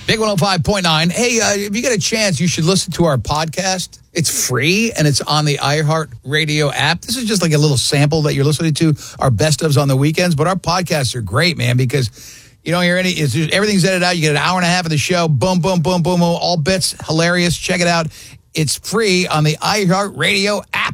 Big 105.9. Hey, if you get a chance, you should listen to our podcast. It's free, and it's on the iHeartRadio app. This is just like a little sample that you're listening to, our best ofs on the weekends. But our podcasts are great, man, because you don't hear everything's edited out. You get an hour and a half of the show. Boom, boom, boom, boom, boom. All bits. Hilarious. Check it out. It's free on the iHeartRadio app.